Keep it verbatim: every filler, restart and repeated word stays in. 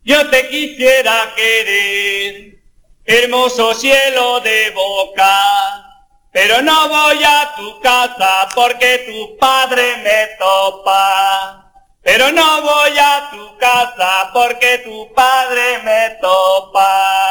Yo te quisiera querer, hermoso cielo de boca, pero no voy a tu casa porque tu padre me topa. Pero no voy a tu casa porque tu padre me topa.